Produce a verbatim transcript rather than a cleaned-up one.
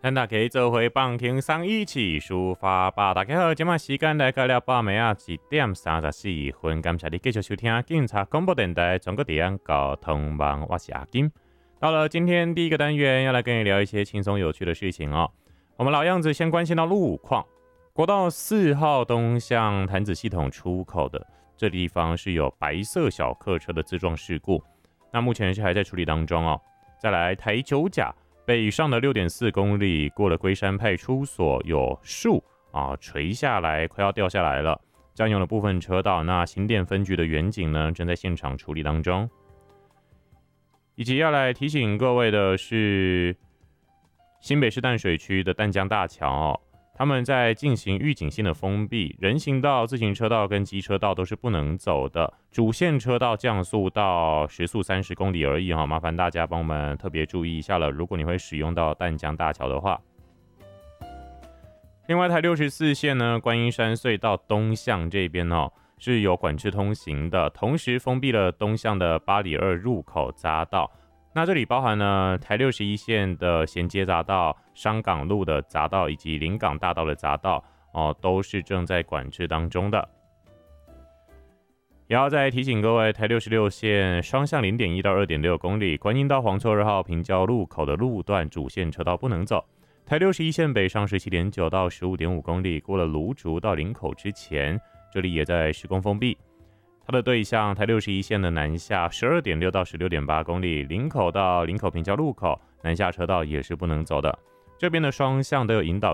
咱大家做伙放轻松，一起抒发吧。大家好，今晚时间来到了八暝啊一点三十四分，感谢你继续收听警察广播电台全国地安交通网，我是阿金。到了今天第一个单元，要来跟你聊一些轻松有趣的事情哦。我们老样子，先关心到路况。国道四号东向潭子系统出口的这地方是有白色小客车的自撞事故，那目前是还在处理当中哦。再来台九甲。北上的 六点四公里，过了龟山派出所，有树啊垂下来，快要掉下来了，占用了部分车道。那新店分局的员警呢，正在现场处理当中。以及要来提醒各位的是，新北市淡水区的淡江大桥哦，他们在进行预警性的封闭，人行道、自行车道跟机车道都是不能走的，主线车道降速到时速三十公里而已哈，麻烦大家帮我们特别注意一下了。如果你会使用到淡江大桥的话，另外台六十四线呢，观音山隧道东向这边哦是有管制通行的，同时封闭了东向的八里二入口匝道。那这里包含了台六十一线的衔接匝道、商港路的匝道以及临港大道的匝道哦，都是正在管制当中的。也要再提醒各位，台六十六线双向 零点一 到 二点六 公里，观音到黄厝二号平交路口的路段主线车道不能走。台六十一线北上 十七点九 到 十五点五 公里，过了芦竹到林口之前，这里也在施工封闭。它的对向台六十一线的南下 十二点六 到 十六点八 公里，林口到林口平交路口南下车道也是不能走的。这边的双向都有引导